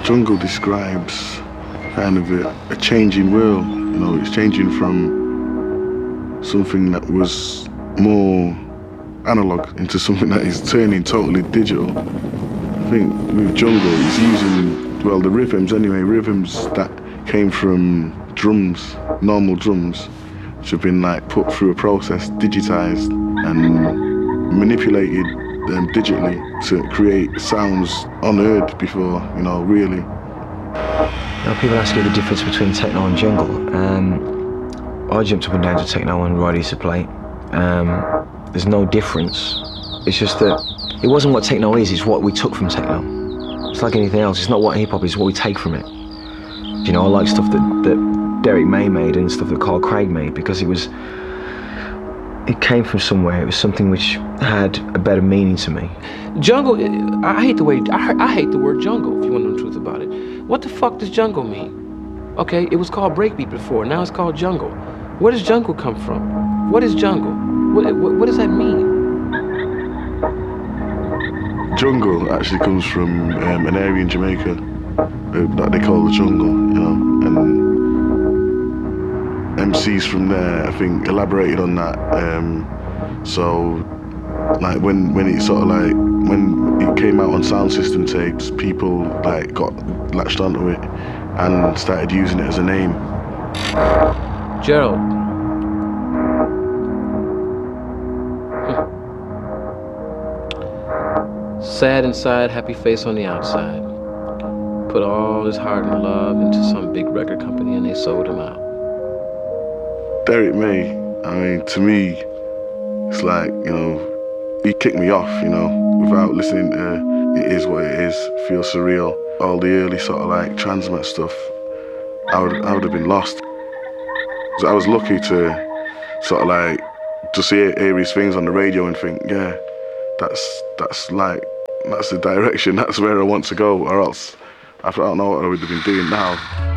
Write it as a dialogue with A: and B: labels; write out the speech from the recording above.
A: Jungle describes kind of a changing world. You know, it's changing from something that was more analog into something that is turning totally digital. I think with Jungle, it's using, well, the rhythms anyway, rhythms that came from drums, normal drums, which have been like put through a process, digitized and manipulated digitally to create sounds unheard before, you know, really.
B: Now, people ask you the difference between techno and jungle. I jumped up and down to techno when Roddy used to play. There's no difference. It's just that it wasn't what techno is, it's what we took from techno. It's like anything else, it's not what hip hop is, it's what we take from it. You know, I like stuff that Derek May made and stuff that Carl Craig made because it came from somewhere. It was something which had a better meaning to me.
C: Jungle, I hate the word jungle, if you want to know the truth about it. What the fuck does jungle mean? Okay, it was called breakbeat before, now it's called jungle. Where does jungle come from? What is jungle? What does that mean?
A: Jungle actually comes from an area in Jamaica that they call the jungle, you know, and MCs from there, I think, elaborated on that. So, like when it sort of like, when it came out on sound system tapes, people like got latched onto it and started using it as a name.
C: Gerald. Sad inside, happy face on the outside. Put all his heart and love into some big record company and they sold him out.
A: Derek May, I mean, to me, it's like, you know, he kicked me off, you know, without listening to It Is What It Is, Feel Surreal, all the early sort of like Transmat stuff. I would have been lost. So I was lucky to sort of like just hear his things on the radio and think, yeah, that's the direction, that's where I want to go, or else I don't know what I would have been doing now.